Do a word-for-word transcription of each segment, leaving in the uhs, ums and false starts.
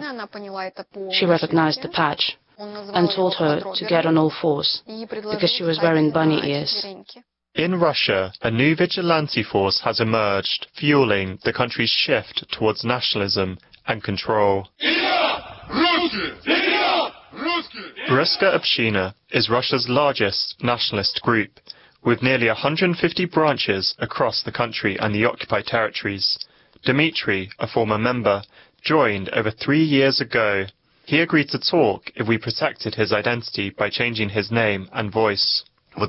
She recognized the patch and told her to get on all fours because she was wearing bunny ears. In Russia, a new vigilante force has emerged, fueling the country's shift towards nationalism and control. Ruska Община is Russia's largest nationalist group, with nearly one hundred fifty branches across the country and the occupied territories. Dmitry, a former member, joined over three years ago. He agreed to talk if we protected his identity by changing his name and voice.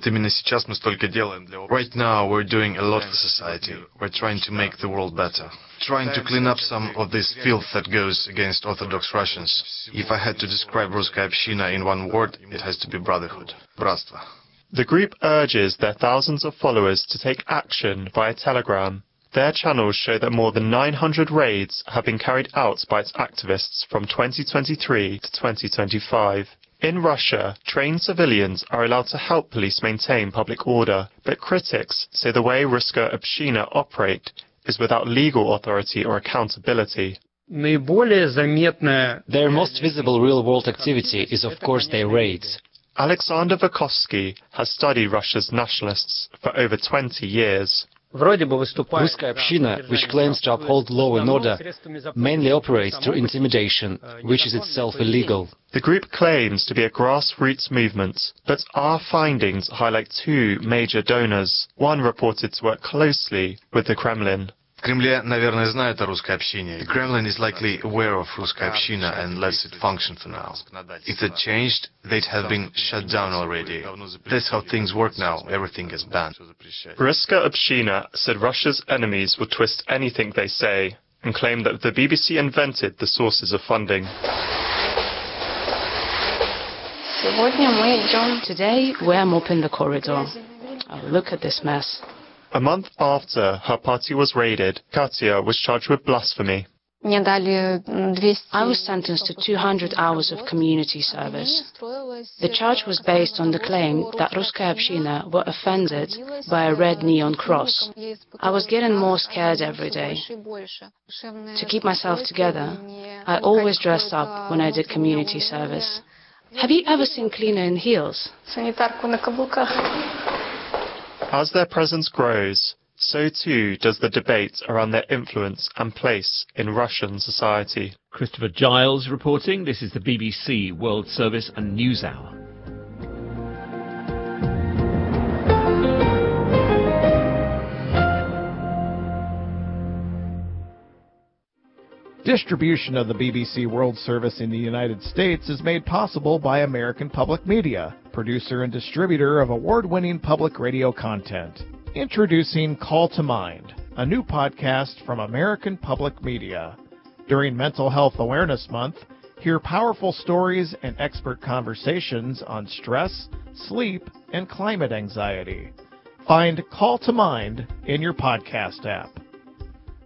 Right now we're doing a lot for society. We're trying to make the world better. Trying to clean up some of this filth that goes against Orthodox Russians. If I had to describe Ruskaya Общina in one word, it has to be brotherhood. Bratstvo. The group urges their thousands of followers to take action via Telegram. Their channels show that more than nine hundred raids have been carried out by its activists from twenty twenty-three to twenty twenty-five. In Russia, trained civilians are allowed to help police maintain public order, but critics say the way Ruska Общina operate is without legal authority or accountability. Their most visible real-world activity is, of course, their raids. Alexander Vukovsky has studied Russia's nationalists for over twenty years. Ruskaya Общina, which claims to uphold law and order, mainly operates through intimidation, which is itself illegal. The group claims to be a grassroots movement, but our findings highlight two major donors. One reported to work closely with the Kremlin. В Кремле, наверное, знают о Русской Общине. The Kremlin is likely aware of Ruskaya Общina and lets it function for now. If that changed, they'd have been shut down already. That's how things work now. Everything is banned. Ruska Общina said Russia's enemies would twist anything they say and claimed that the B B C invented the sources of funding. Today, we're mopping the corridor. Oh, look at this mess. A month after her party was raided, Katya was charged with blasphemy. I was sentenced to two hundred hours of community service. The charge was based on the claim that Ruskaya Общina were offended by a red neon cross. I was getting more scared every day. To keep myself together, I always dressed up when I did community service. Have you ever seen cleaner in heels? As their presence grows, so too does the debate around their influence and place in Russian society. Christopher Giles reporting. This is the B B C World Service and News Hour. Distribution of the B B C World Service in the United States is made possible by American Public Media, producer and distributor of award-winning public radio content. Introducing Call to Mind, a new podcast from American Public Media. During Mental Health Awareness Month, hear powerful stories and expert conversations on stress, sleep, and climate anxiety. Find Call to Mind in your podcast app.